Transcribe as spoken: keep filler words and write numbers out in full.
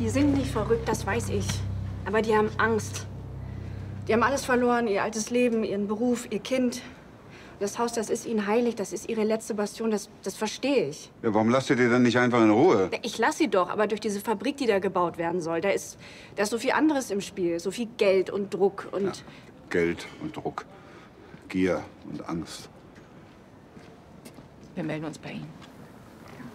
Die sind nicht verrückt, das weiß ich. Aber die haben Angst. Die haben alles verloren, ihr altes Leben, ihren Beruf, ihr Kind. Das Haus, das ist ihnen heilig, das ist ihre letzte Bastion, das, das verstehe ich. Ja, warum lasst ihr die dann nicht einfach in Ruhe? Ich lasse sie doch, aber durch diese Fabrik, die da gebaut werden soll, da ist, da ist so viel anderes im Spiel. So viel Geld und Druck und... Ja, Geld und Druck, Gier und Angst. Wir melden uns bei Ihnen.